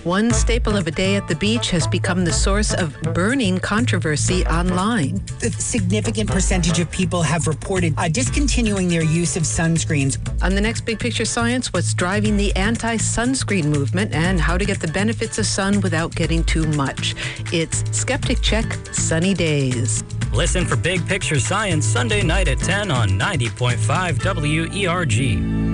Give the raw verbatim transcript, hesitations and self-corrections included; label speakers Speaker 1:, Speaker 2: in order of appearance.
Speaker 1: One staple of a day at the beach has become the source of burning controversy online.
Speaker 2: A significant percentage of people have reported uh, discontinuing their use of sunscreens.
Speaker 1: On the next Big Picture Science, what's driving the anti-sunscreen movement and how to get the benefits of sun without getting too much. It's Skeptic Check Sunny Days.
Speaker 3: Listen for Big Picture Science Sunday night at ten on ninety point five W E R G.